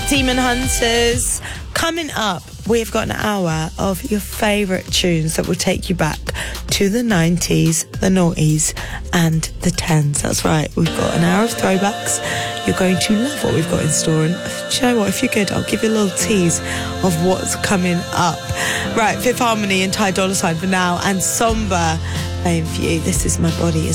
Demon Hunters. Coming up, we've got an hour of your favourite tunes that will take you back to the 90s, the noughties and the 10s. That's right, we've got an hour of throwbacks. You're going to love what we've got in store. And do you know what, if you're good, I'll give you a little tease of what's coming up. Right, Fifth Harmony and Ty Dolla $ign for now, and Somber playing for you. This is My Body Is